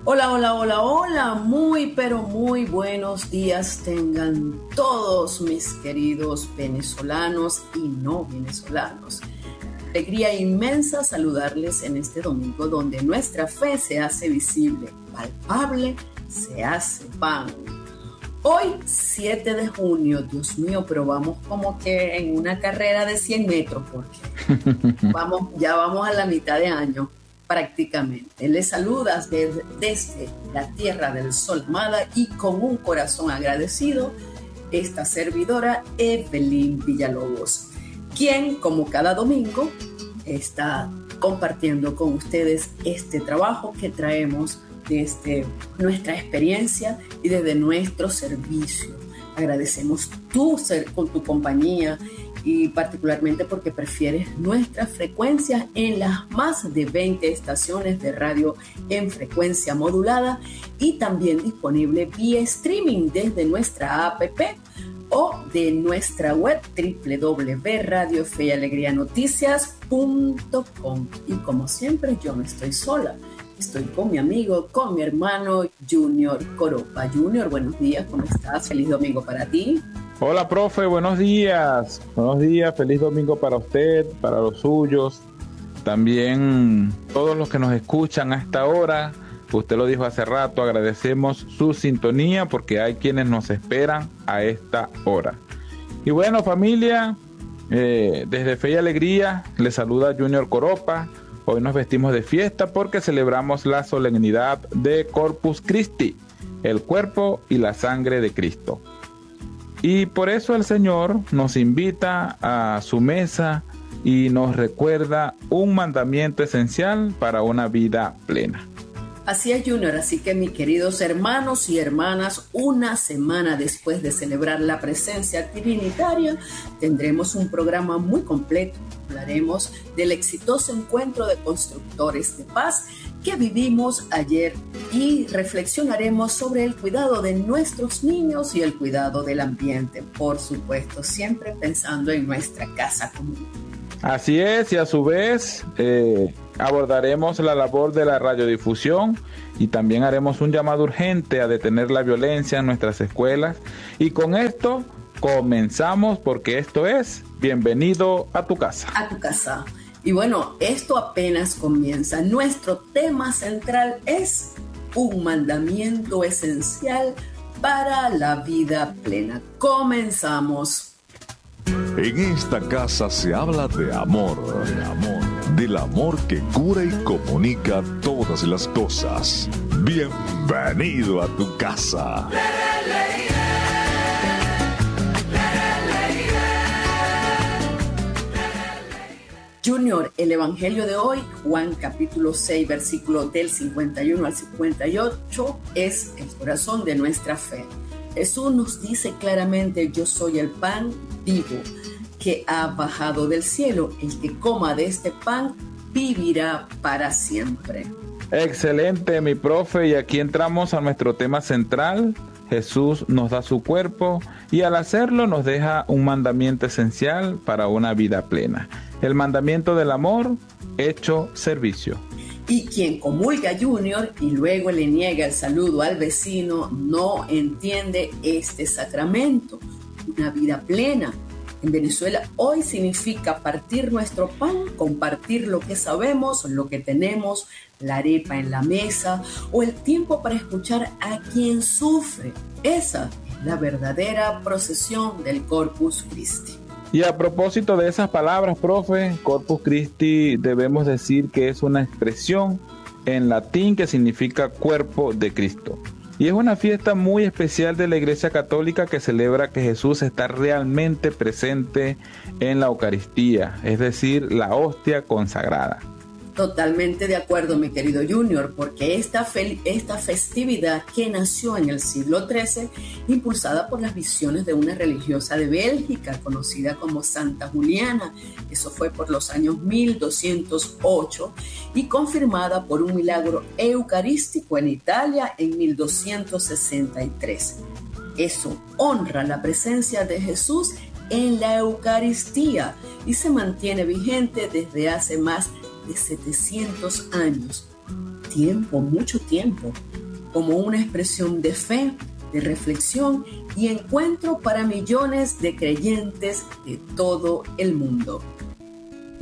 Hola, hola, hola, hola, muy pero muy buenos días tengan todos mis queridos venezolanos y no venezolanos. Alegría inmensa saludarles en este domingo donde nuestra fe se hace visible, palpable, se hace pan. Hoy, 7 de junio, Dios mío, pero vamos como que en una carrera de 100 metros porque ya vamos a la mitad de año. Prácticamente. Les saludas desde la tierra del sol amada y con un corazón agradecido, esta servidora Evelyn Villalobos, quien como cada domingo está compartiendo con ustedes este trabajo que traemos desde nuestra experiencia y desde nuestro servicio. Agradecemos con tu compañía y particularmente porque prefieres nuestras frecuencias en las más de 20 estaciones de radio en frecuencia modulada y también disponible vía streaming desde nuestra app o de nuestra web www.radiofeyalegrianoticias.com. Y como siempre, yo no estoy sola. Estoy con mi amigo, con mi hermano Junior Coropa. Junior, buenos días, ¿cómo estás? Feliz domingo para ti. Hola, profe, buenos días. Buenos días, feliz domingo para usted, para los suyos. También todos los que nos escuchan a esta hora. Usted lo dijo hace rato, agradecemos su sintonía porque hay quienes nos esperan a esta hora. Y bueno, familia, desde Fe y Alegría les saluda Junior Coropa. Hoy nos vestimos de fiesta porque celebramos la solemnidad de Corpus Christi, el cuerpo y la sangre de Cristo. Y por eso el Señor nos invita a su mesa y nos recuerda un mandamiento esencial para una vida plena. Así es, Junior. Así que, mis queridos hermanos y hermanas, una semana después de celebrar la presencia trinitaria, tendremos un programa muy completo. Hablaremos del exitoso encuentro de constructores de paz que vivimos ayer y reflexionaremos sobre el cuidado de nuestros niños y el cuidado del ambiente, por supuesto, siempre pensando en nuestra casa común. Así es, y a su vez abordaremos la labor de la radiodifusión y también haremos un llamado urgente a detener la violencia en nuestras escuelas. Y con esto comenzamos porque esto es Bienvenido a tu casa. A tu casa. Y bueno, esto apenas comienza. Nuestro tema central es un mandamiento esencial para la vida plena. Comenzamos. En esta casa se habla de amor, del amor que cura y comunica todas las cosas. Bienvenido a tu casa. Junior, el evangelio de hoy, Juan capítulo 6, versículo del 51 al 58, es el corazón de nuestra fe. Jesús nos dice claramente: yo soy el pan vivo que ha bajado del cielo. El que coma de este pan vivirá para siempre. Excelente, mi profe, y aquí entramos a nuestro tema central. Jesús nos da su cuerpo y al hacerlo nos deja un mandamiento esencial para una vida plena. El mandamiento del amor hecho servicio. Y quien comulga, Junior, y luego le niega el saludo al vecino, no entiende este sacramento. Una vida plena en Venezuela hoy significa partir nuestro pan, compartir lo que sabemos, lo que tenemos, la arepa en la mesa o el tiempo para escuchar a quien sufre. Esa es la verdadera procesión del Corpus Christi. Y a propósito de esas palabras, profe, Corpus Christi debemos decir que es una expresión en latín que significa cuerpo de Cristo. Y es una fiesta muy especial de la Iglesia Católica que celebra que Jesús está realmente presente en la Eucaristía, es decir, la hostia consagrada. Totalmente de acuerdo, mi querido Junior, porque esta festividad que nació en el siglo XIII, impulsada por las visiones de una religiosa de Bélgica conocida como Santa Juliana, eso fue por los años 1208, y confirmada por un milagro eucarístico en Italia en 1263. Eso honra la presencia de Jesús en la Eucaristía y se mantiene vigente desde hace más de 700 años. Tiempo, mucho tiempo. como una expresión de fe, de reflexión y encuentro para millones de creyentes de todo el mundo.